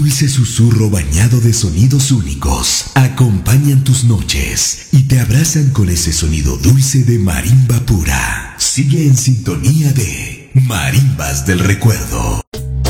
dulce susurro bañado de sonidos únicos acompañan tus noches y te abrazan con ese sonido dulce de marimba pura. Sigue en sintonía de Marimbas del Recuerdo.